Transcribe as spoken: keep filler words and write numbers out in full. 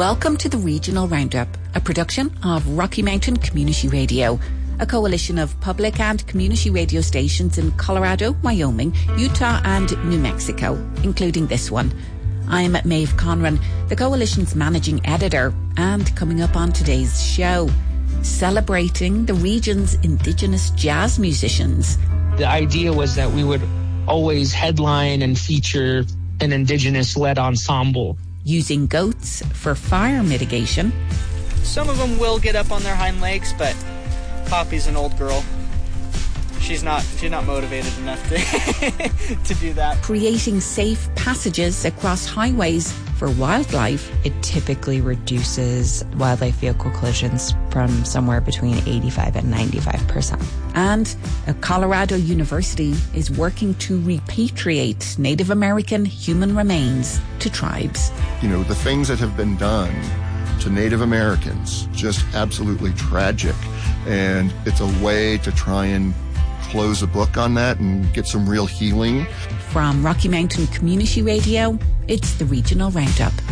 Welcome to the Regional Roundup, a production of Rocky Mountain Community Radio, a coalition of public and community radio stations in Colorado, Wyoming, Utah and New Mexico, including this one. I'm Maeve Conran, the coalition's managing editor, and coming up on today's show, celebrating the region's Indigenous jazz musicians. The idea was that we would always headline and feature an Indigenous-led ensemble. Using goats for fire mitigation. Some of them will get up on their hind legs, but Poppy's an old girl. She's not she's not motivated enough to to do that. Creating safe passages across highways for wildlife. It typically reduces wildlife vehicle collisions from somewhere between eighty-five and ninety-five percent. And a Colorado university is working to repatriate Native American human remains to tribes. You know, the things that have been done to Native Americans, just absolutely tragic. And it's a way to try and close the book on that and get some real healing. From Rocky Mountain Community Radio, it's the Regional Roundup.